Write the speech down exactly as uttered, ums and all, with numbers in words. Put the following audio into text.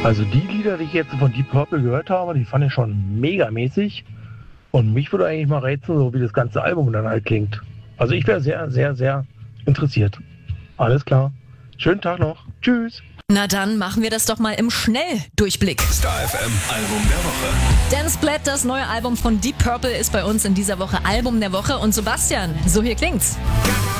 Also die Lieder, die ich jetzt von Deep Purple gehört habe, die fand ich schon megamäßig. Und mich würde eigentlich mal rätseln, so wie das ganze Album dann halt klingt. Also ich wäre sehr, sehr, sehr interessiert. Alles klar. Schönen Tag noch. Tschüss. Na dann machen wir das doch mal im Schnelldurchblick. Star F M Album der Woche. Dan Splat, das neue Album von Deep Purple, ist bei uns in dieser Woche Album der Woche. Und Sebastian, so hier klingt's.